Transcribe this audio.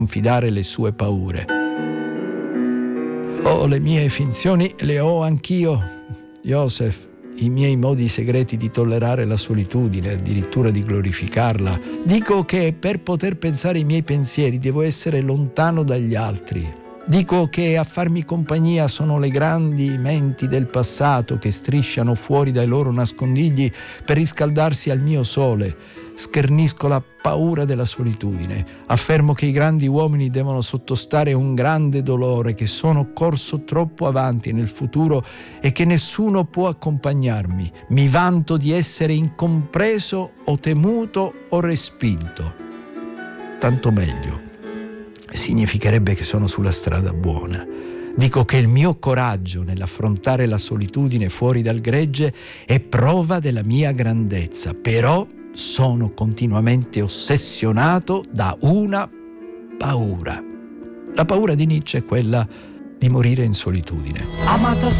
confidare le sue paure. Oh, le mie finzioni le ho anch'io, Joseph, i miei modi segreti di tollerare la solitudine, addirittura di glorificarla. Dico che per poter pensare i miei pensieri devo essere lontano dagli altri. Dico che a farmi compagnia sono le grandi menti del passato che strisciano fuori dai loro nascondigli per riscaldarsi al mio sole. Schernisco la paura della solitudine. Affermo che i grandi uomini devono sottostare a un grande dolore, che sono corso troppo avanti nel futuro e che nessuno può accompagnarmi. Mi vanto di essere incompreso o temuto o respinto. Tanto meglio. Significherebbe che sono sulla strada buona. Dico che il mio coraggio nell'affrontare la solitudine fuori dal gregge è prova della mia grandezza, però sono continuamente ossessionato da una paura. La paura di Nietzsche è quella di morire in solitudine. Amato